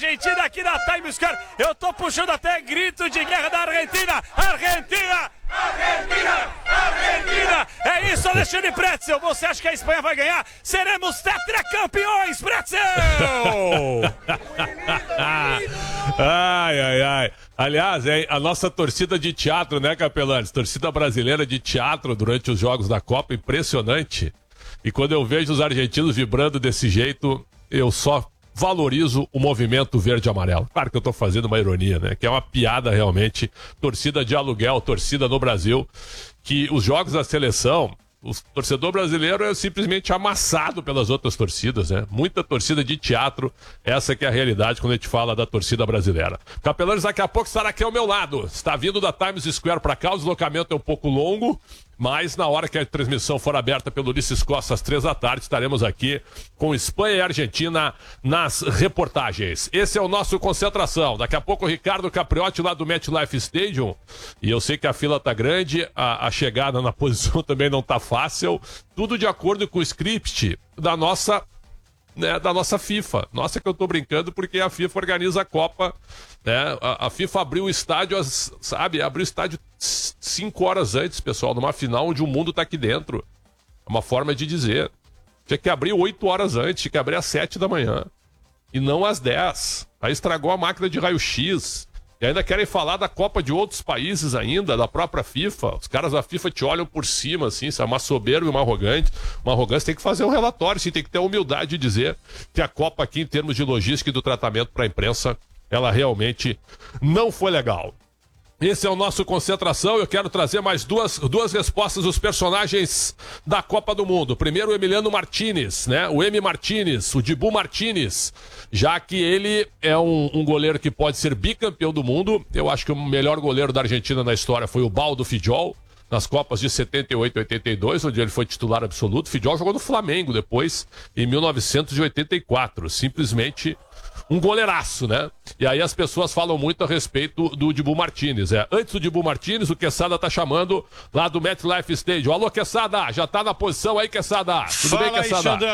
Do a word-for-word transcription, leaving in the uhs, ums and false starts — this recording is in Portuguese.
Argentina aqui na Times Square. Eu tô puxando até grito de guerra da Argentina. Argentina! Argentina! Argentina! É isso, Alexandre Pretzel. Você acha que a Espanha vai ganhar? Seremos tetracampeões, Pretzel! Ai, ai, ai. Aliás, é a nossa torcida de teatro, né, Capelanes? Torcida brasileira de teatro durante os jogos da Copa, impressionante. E quando eu vejo os argentinos vibrando desse jeito, eu só valorizo o movimento verde e amarelo. Claro que eu tô fazendo uma ironia, né? Que é uma piada realmente. Torcida de aluguel, torcida no Brasil. Que os jogos da seleção, o torcedor brasileiro é simplesmente amassado pelas outras torcidas, né? Muita torcida de teatro, essa que é a realidade quando a gente fala da torcida brasileira. Capelanes daqui a pouco estará aqui ao meu lado. Está vindo da Times Square para cá, o deslocamento é um pouco longo, mas na hora que a transmissão for aberta pelo Ulisses Costa às três da tarde, estaremos aqui com Espanha e Argentina nas reportagens. Esse é o nosso Concentração. Daqui a pouco o Ricardo Capriotti lá do MetLife Stadium. E eu sei que a fila tá grande, a, a chegada na posição também não tá fácil. Tudo de acordo com o script da nossa... Né, da nossa FIFA. Nossa, que eu tô brincando porque a FIFA organiza a Copa, né? A, a FIFA abriu o estádio, as, sabe? Abriu o estádio cinco horas antes, pessoal, numa final onde o mundo tá aqui dentro. É uma forma de dizer. Tinha que abrir oito horas antes, tinha que abrir às sete da manhã. E não às dez. Aí estragou a máquina de raio-x. E ainda querem falar da Copa de outros países ainda, da própria FIFA. Os caras da FIFA te olham por cima, assim, sabe? Uma soberba e uma arrogante. Uma arrogância, tem que fazer um relatório, sim, tem que ter a humildade de dizer que a Copa aqui, em termos de logística e do tratamento para a imprensa, ela realmente não foi legal. Esse é o nosso Concentração. Eu quero trazer mais duas, duas respostas dos personagens da Copa do Mundo. Primeiro, o Emiliano Martinez, né? O M. Martinez, o Dibu Martinez, já que ele é um, um goleiro que pode ser bicampeão do mundo. Eu acho que o melhor goleiro da Argentina na história foi o Baldo Fidjol, nas Copas de setenta e oito e oitenta e dois, onde ele foi titular absoluto. Fidjol jogou no Flamengo depois, em mil novecentos e oitenta e quatro. Simplesmente um goleiraço, né? E aí as pessoas falam muito a respeito do Dibu Martinez. É. Antes do Dibu Martinez, o Quesada tá chamando lá do MetLife Stadium. Alô, Quesada, já tá na posição aí, Quesada? Tudo Fala bem, Quesada? Aí,